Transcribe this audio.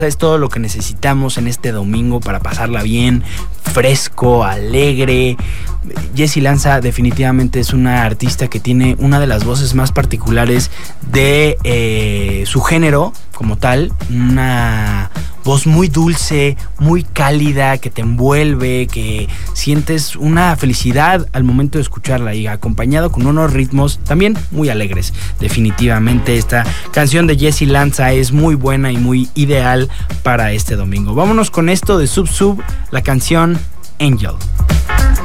Es todo lo que necesitamos en este domingo para pasarla bien, fresco, alegre. Jessie Lanza definitivamente es una artista que tiene una de las voces más particulares de su género como tal. Una voz muy dulce, muy cálida, que te envuelve, que sientes una felicidad al momento de escucharla, y acompañado con unos ritmos también muy alegres. Definitivamente esta canción de Jessie Lanza es muy buena y muy ideal para este domingo. Vámonos con esto de Sub Sub, la canción Angel.